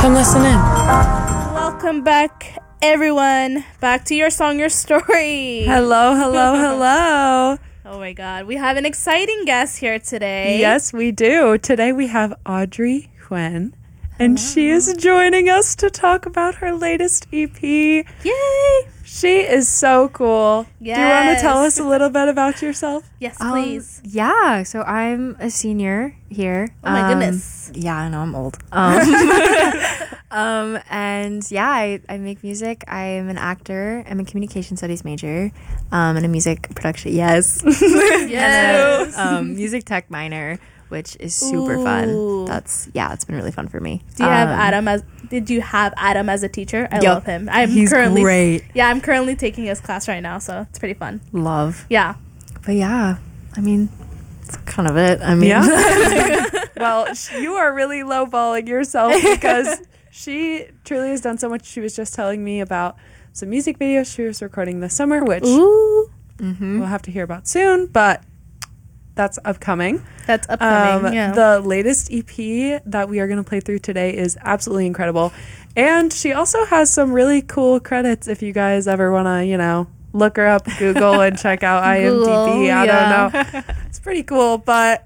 and listen in. Welcome back, everyone. Back to Your Song, Your Story. Hello, hello, hello. Oh my god, we have an exciting guest here today. Yes, we do. Today we have Audrey Huen, and she is joining us to talk about her latest EP. Yay! She is so cool. Yes. Do you want to tell us a little bit about yourself? Yes, please. Yeah, so I'm a senior here. Oh my goodness. Yeah, I know, I'm old. And yeah, I make music. I am an actor. I'm a communication studies major, and a music production. Yes. Yes. And a music tech minor, which is super Ooh. fun. It's been really fun for me. Do you have Adam as? Did you have Adam as a teacher? I Yep. love him. He's great. Yeah, I'm currently taking his class right now, so it's pretty fun. Love. Yeah. But yeah, I mean, that's kind of it. I mean, Yeah. Well, you are really lowballing yourself because she truly has done so much. She was just telling me about some music videos she was recording this summer, which Ooh. we'll have to hear about soon, but that's upcoming. That's upcoming. Yeah. The latest EP that we are going to play through today is absolutely incredible. And she also has some really cool credits if you guys ever want to, look her up, Google, and check out IMDb. I don't know. It's pretty cool. But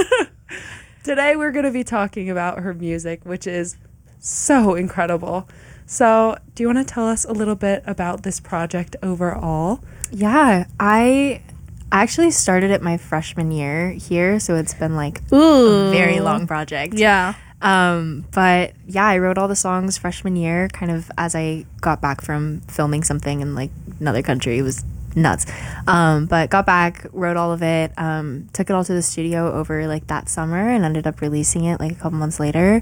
today we're going to be talking about her music, which is so incredible. So do you want to tell us a little bit about this project overall? yeah, I actually started it my freshman year here, so it's been like Ooh. a very long project. Yeah. But yeah, I wrote all the songs freshman year, kind of as I got back from filming something in like another country. It was nuts. But got back, wrote all of it, took it all to the studio over like that summer and ended up releasing it like a couple months later.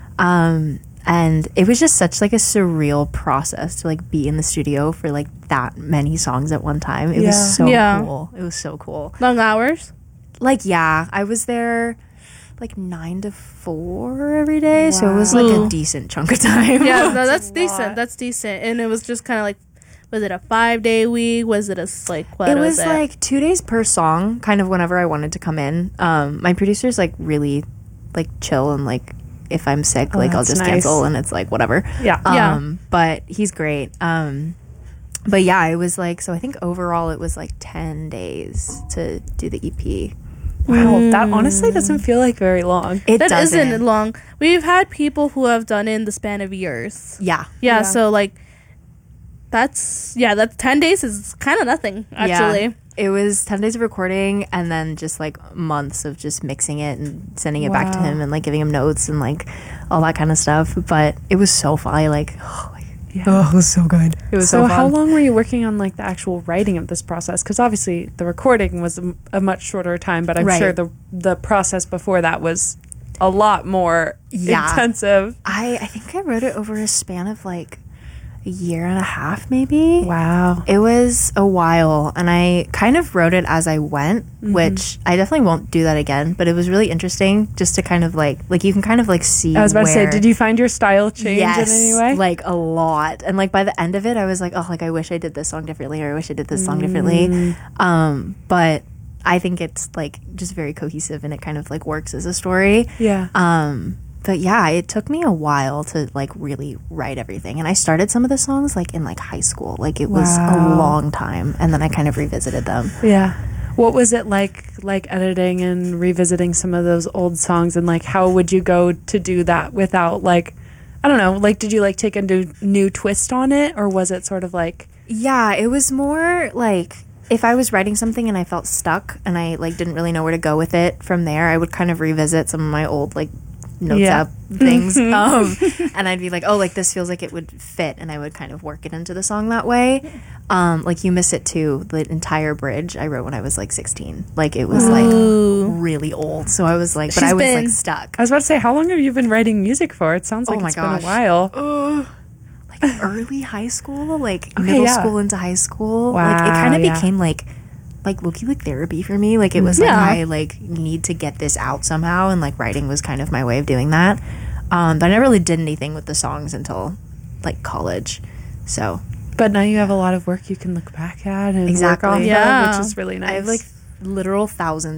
And it was just such like a surreal process to like be in the studio for like that many songs at one time. It was so Yeah. cool. It was so cool. Long hours. Like, yeah, I was there like 9 to 4 every day. So it was like Wow. a decent chunk of time. Yeah, no, that's a decent. lot. That's decent. And it was just kind of like, was it a 5-day week? Was it a what It was was like 2 days per song, kind of whenever I wanted to come in. My producer's like really like chill and like if I'm sick, like I'll that's just nice. cancel and it's like whatever. Yeah. But he's great. But yeah, it was like, so I think overall it was like 10 days to do the EP. Wow, that honestly doesn't feel like very long. It That doesn't. isn't long. We've had people who have done it in the span of years. Yeah. Yeah, so like that's 10 days is kind of nothing actually. Yeah. It was 10 days of recording and then just like months of just mixing it and sending it back to Wow. him and like giving him notes and like all that kind of stuff. But it was so fun. It was so good. It was so, So fun. how long were you working on like the actual writing of this process? Because obviously the recording was a much shorter time, but I'm Right. sure the process before that was a lot more Yeah. intensive. I think I wrote it over a span of like a year and a half maybe. Wow. It was a while, and I kind of wrote it as I went, which I definitely won't do that again, but it was really interesting just to kind of like you can kind of like see I was about to say, where- did you find your style change Yes, in any way? like a lot. And like by the end of it, I was like, oh, like I wish I did this song differently, or I wish I did this song differently. But I think it's like just very cohesive and it kind of like works as a story. Yeah. But yeah, it took me a while to like really write everything. And I started some of the songs like in like high school. Like it was a Wow. long time. And then I kind of revisited them. Yeah. What was it like editing and revisiting some of those old songs, and like how would you go to do that without like, I don't know, like did you like take a new twist on it, or was it sort of like Yeah, it was more like if I was writing something and I felt stuck and I like didn't really know where to go with it from there, I would kind of revisit some of my old like notes Yeah. app things. And I'd be like, oh, like this feels like it would fit, and I would kind of work it into the song that way. Like You Miss It Too, the entire bridge I wrote when I was like 16. Like it was like really old. So I was like, but I was like stuck. I was about to say, how long have you been writing music for? It sounds like Oh my it's been a gosh. while. Like early high school, like middle yeah. school into high school. Wow, like it kind of yeah. became like low-key like therapy for me. Like it was like Yeah. I like need to get this out somehow, and like writing was kind of my way of doing that. But I never really did anything with the songs until like college. So But now you have a lot of work you can look back at and Exactly. work off Yeah. of, which is really nice. I have like literal thousands